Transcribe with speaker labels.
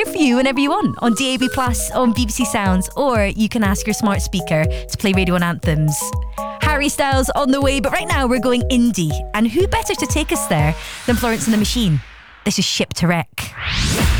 Speaker 1: here for you whenever you want on DAB+, on BBC Sounds, or you can ask your smart speaker to play Radio 1 anthems. Harry Styles on the way, but right now we're going indie. And who better to take us there than Florence and the Machine? This is Ship to Wreck.